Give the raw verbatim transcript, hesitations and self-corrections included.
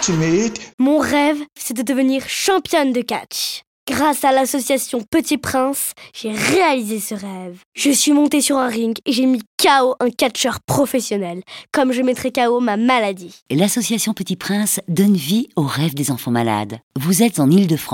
ultimate. Mon rêve, c'est de devenir championne de catch. Grâce à l'association Petit Prince, j'ai réalisé ce rêve. Je suis montée sur un ring et j'ai mis K O un catcheur professionnel, comme je mettrai K O ma maladie. L'association Petit Prince donne vie aux rêves des enfants malades. Vous êtes en Île-de-France.